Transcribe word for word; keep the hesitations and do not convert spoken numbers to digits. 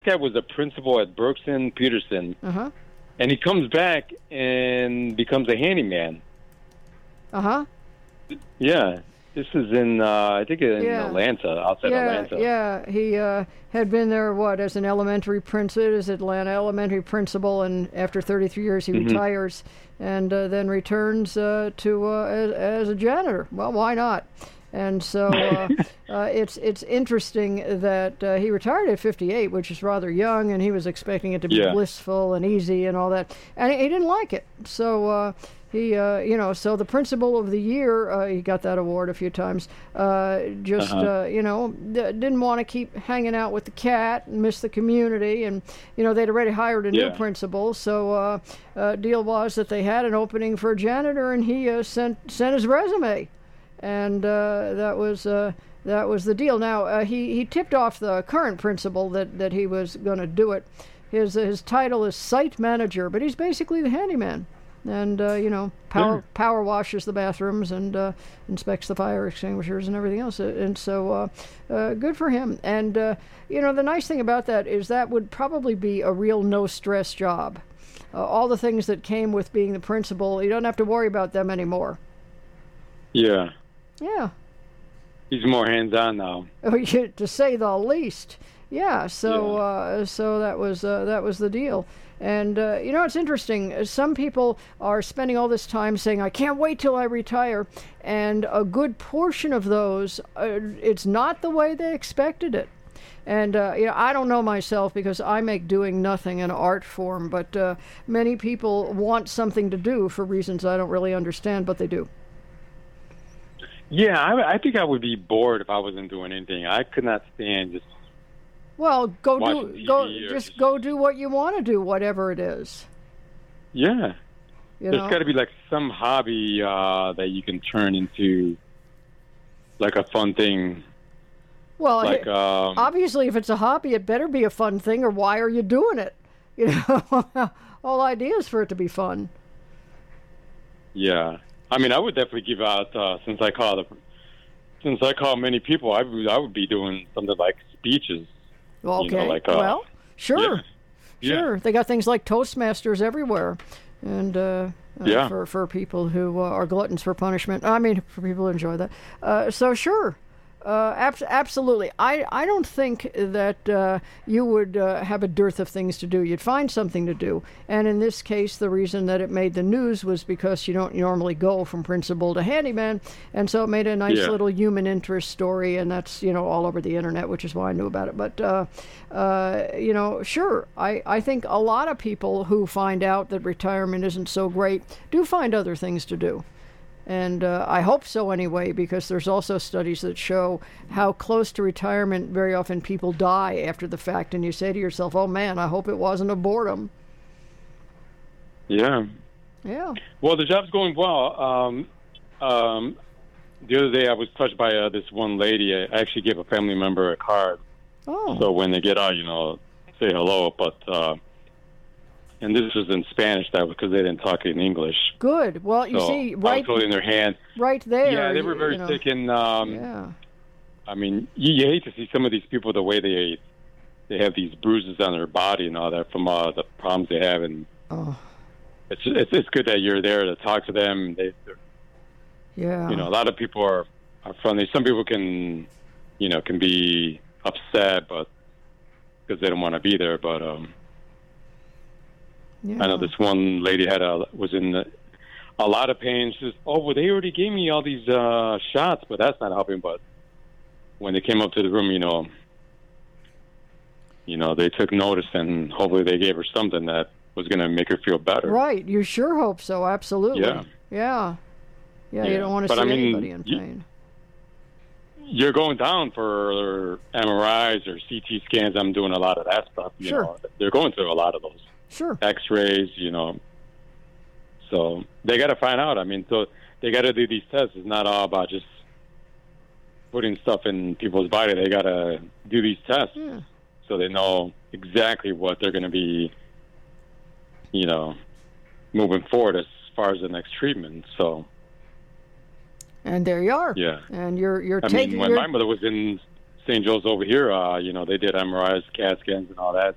guy was a principal at Brooks and Peterson, Uh-huh. and he comes back and becomes a handyman. Uh-huh. Yeah. This is in, uh, I think, in Yeah. Atlanta, outside Yeah, Atlanta. yeah. He uh, had been there, what, as an elementary principal, as Atlanta elementary principal, and after thirty-three years he Mm-hmm. retires and uh, then returns uh, to uh, as, as a janitor. Well, why not? And so uh, uh, it's it's interesting that uh, he retired at fifty-eight, which is rather young, and he was expecting it to be Yeah. blissful and easy and all that, and he, he didn't like it. So uh, he, uh, you know, so the principal of the year, uh, he got that award a few times. Uh, just Uh-huh. uh, you know, d- didn't want to keep hanging out with the cat and miss the community, and you know they'd already hired a new Yeah. principal. So uh, uh, deal was that they had an opening for a janitor, and he uh, sent sent his resume. And uh, that was uh, that was the deal. Now uh, he he tipped off the current principal that, that he was going to do it. His his title is site manager, but he's basically the handyman, and uh, you know power Yeah. power washes the bathrooms and uh, inspects the fire extinguishers and everything else. And so uh, uh, good for him. And uh, you know the nice thing about that is that would probably be a real no stress job. Uh, all the things that came with being the principal, you don't have to worry about them anymore. Yeah. Yeah. He's more hands-on now. To say the least. Yeah, so Yeah. Uh, so that was uh, that was the deal. And uh, you know, it's interesting. Some people are spending all this time saying, "I can't wait till I retire," and a good portion of those, uh, it's not the way they expected it. And uh, you know, I don't know myself because I make doing nothing an art form. But uh, many people want something to do for reasons I don't really understand, but they do. Yeah, I, I think I would be bored if I wasn't doing anything. I could not stand just. Well, go Watching do T V go or just just- go do what you want to do, whatever it is. Yeah. You There's know? got to be like some hobby uh, that you can turn into like a fun thing. Well, Like, hey, um, obviously, if it's a hobby, it better be a fun thing, or why are you doing it? You know, whole idea is for it to be fun. yeah. I mean, I would definitely give out uh, since I call the since I call many people. I would I would be doing something like speeches. Well, You know, okay, like, uh, well, sure, Yeah. sure. They got things like Toastmasters everywhere, and uh, uh, Yeah. for for people who uh, are gluttons for punishment. I mean, for people who enjoy that. Uh, so sure. Uh, abs- absolutely. I, I don't think that uh, you would uh, have a dearth of things to do. You'd find something to do. And in this case, the reason that it made the news was because you don't normally go from principal to handyman. And so it made a nice Yeah. little human interest story. And that's, you know, all over the internet, which is why I knew about it. But, uh, uh, you know, sure, I, I think a lot of people who find out that retirement isn't so great do find other things to do. And uh, I hope so anyway, because there's also studies that show how close to retirement very often people die after the fact. And you say to yourself, oh, man, I hope it wasn't a boredom. Yeah. Yeah. Well, the job's going well. Um, um, the other day I was touched by uh, this one lady. I actually gave a family member a card. Oh. So when they get out, you know, say hello. But uh, and this was in Spanish, that was because they didn't talk in English. Good. Well, you So see, I right, was holding their hand. right there. Yeah, they were you- very you know, sick, and um, Yeah. I mean, you, you hate to see some of these people the way they they have these bruises on their body and all that from uh, the problems they have, and Oh. it's it's it's good that you're there to talk to them. They, they're, Yeah. you know, a lot of people are are friendly. Some people can, you know, can be upset, but because they don't want to be there. But um, yeah. I know this one lady had a was in the, a lot of pain. She says, "Oh, well, they already gave me all these uh, shots, but that's not helping." But when they came up to the room, you know, you know, they took notice, and hopefully they gave her something that was going to make her feel better. Right. You sure hope so. Absolutely. Yeah. Yeah. Yeah. You Yeah. don't want to But see I mean, anybody in you- pain. You're going down for M R Is or C T scans. I'm doing a lot of that stuff. You Sure. know, they're going through a lot of those Sure. X-rays. You know, so they got to find out. I mean, so they got to do these tests. It's not all about just putting stuff in people's body. They got to do these tests Yeah. so they know exactly what they're going to be, you know, moving forward as far as the next treatment. So. And there you are. Yeah. And you're you're I taking mean, when your my mother was in Saint Joe's over here, uh, you know, they did M R Is, CAT scans, and all that.